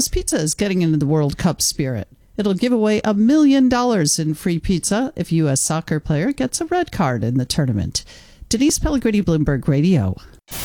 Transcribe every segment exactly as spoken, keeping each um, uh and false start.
Domino's Pizza is getting into the World Cup spirit. It'll give away a million dollars in free pizza if a U S soccer player gets a red card in the tournament. Denise Pellegrini, Bloomberg Radio.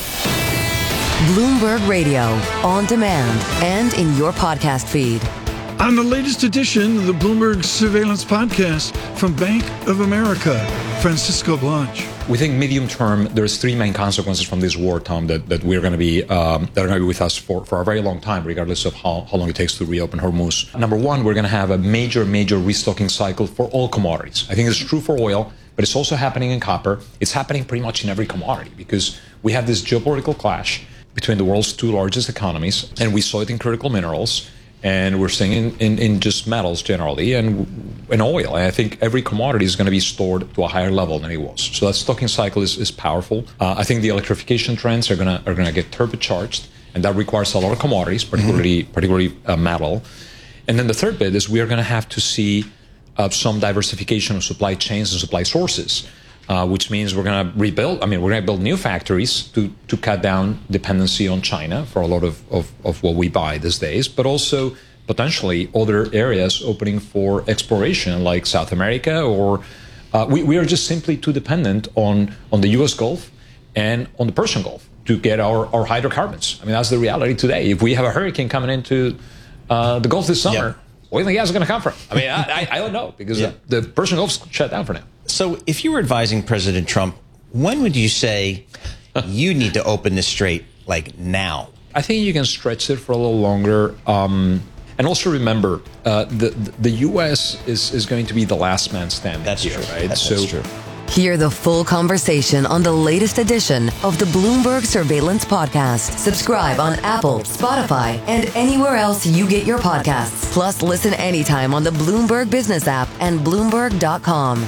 Bloomberg Radio, on demand and in your podcast feed. On the latest edition of the Bloomberg Surveillance Podcast from Bank of America, Francisco Blanch. We think medium term, there's three main consequences from this war, Tom, that, that we're going to be um, that are going to be with us for, for a very long time, regardless of how, how long it takes to reopen Hormuz. Number one, we're going to have a major, major restocking cycle for all commodities. I think it's true for oil, but it's also happening in copper. It's happening pretty much in every commodity because we have this geopolitical clash between the world's two largest economies, and we saw it in critical minerals. And we're seeing in, in, in just metals generally and in oil. And I think every commodity is going to be stored to a higher level than it was. So that stocking cycle is, is powerful. Uh, I think the electrification trends are going to are going to get turbocharged, and that requires a lot of commodities, particularly mm-hmm. particularly uh, metal. And then the third bit is we are going to have to see uh, some diversification of supply chains and supply sources. Uh, which means we're going to rebuild, I mean, we're going to build new factories to, to cut down dependency on China for a lot of, of, of what we buy these days, but also potentially other areas opening for exploration like South America, or uh, we, we are just simply too dependent on, on the U S Gulf and on the Persian Gulf to get our, our hydrocarbons. I mean, that's the reality today. If we have a hurricane coming into uh, the Gulf this summer, yep. where do you think gas is going to come from? I mean, I, I, I don't know, because yep. the, the Persian Gulf's shut down for now. So if you were advising President Trump, when would you say you need to open this strait, like now? I think you can stretch it for a little longer. Um, and also remember, uh, the, the U S is, is going to be the last man standing. That's here, true. Right? That's, so, that's true. Hear the full conversation on the latest edition of the Bloomberg Surveillance Podcast. Subscribe on Apple, Spotify, and anywhere else you get your podcasts. Plus, listen anytime on the Bloomberg Business app and Bloomberg dot com.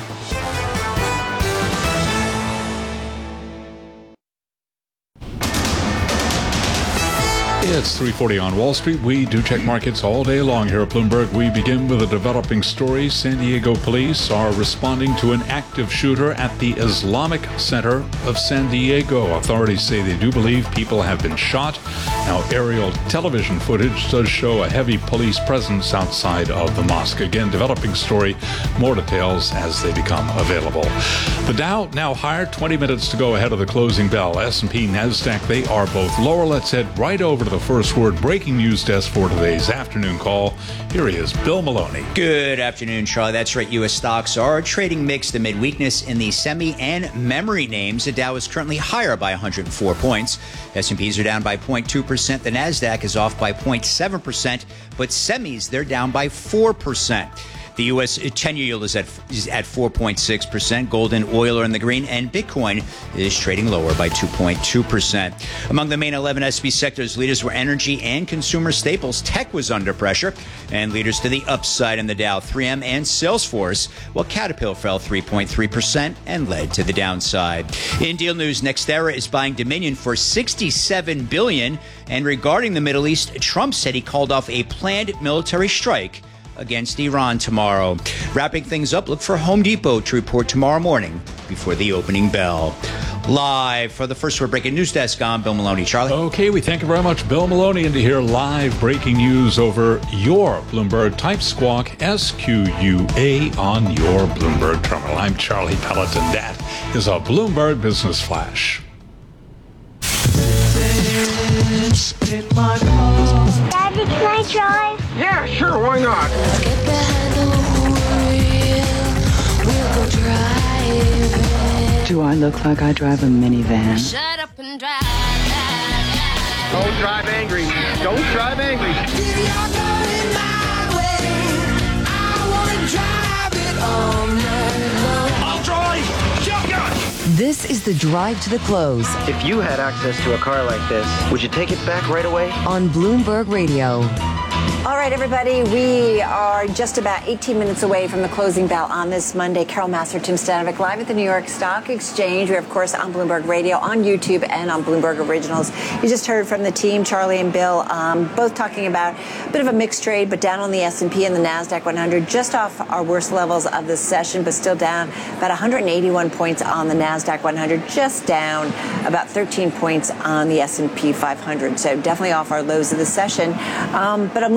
It's three forty on Wall Street. We do check markets all day long here at Bloomberg. We begin with a developing story. San Diego police are responding to an active shooter at the Islamic Center of San Diego. Authorities say they do believe people have been shot. Now, aerial television footage does show a heavy police presence outside of the mosque. Again, developing story. More details as they become available. The Dow now higher, twenty minutes to go ahead of the closing bell. S and P, NASDAQ, they are both lower. Let's head right over to the first word breaking news desk for today's afternoon call. Here he is, Bill Maloney. Good afternoon, Charlie. That's right. U S stocks are trading mixed amid weakness in the semi and memory names. The Dow is currently higher by one hundred four points. S and Ps are down by zero point two percent. The NASDAQ is off by zero point seven percent. But semis, they're down by four percent. The U S ten-year yield is at is at four point six percent. Gold and oil are in the green, and Bitcoin is trading lower by two point two percent. Among the main eleven S and P sectors, leaders were energy and consumer staples. Tech was under pressure, and leaders to the upside in the Dow, three M and Salesforce, while Caterpillar fell three point three percent and led to the downside. In deal news, NextEra is buying Dominion for sixty-seven billion dollars. And regarding the Middle East, Trump said he called off a planned military strike against Iran tomorrow. Wrapping things up, look for Home Depot to report tomorrow morning before the opening bell. Live for the first word breaking news desk, I'm Bill Maloney. Charlie? Okay, we thank you very much, Bill Maloney, and to hear live breaking news over your Bloomberg, type squawk S Q U A on your Bloomberg terminal. I'm Charlie Pelleton. That is a Bloomberg Business Flash. Daddy, can I drive? Yeah, sure, why not? Let's get behind the wheel. We'll go driving. Do I look like I drive a minivan? Shut up and drive. Don't drive angry. Don't drive angry. You're going my way. I want to drive it all night long. I'll drive. Shotgun. This is the drive to the close If you had access to a car like this, would you take it back right away? on Bloomberg Radio. All right, everybody, we are just about eighteen minutes away from the closing bell on this Monday. Carol Massar, Tim Stanovic, live at the New York Stock Exchange. We're, of course, on Bloomberg Radio, on YouTube, and on Bloomberg Originals. You just heard from the team, Charlie and Bill, um, both talking about a bit of a mixed trade, but down on the S and P and the NASDAQ one hundred, just off our worst levels of the session, but still down about one hundred eighty-one points on the NASDAQ one hundred, just down about thirteen points on the S and P five hundred. So definitely off our lows of the session. Um, but I'm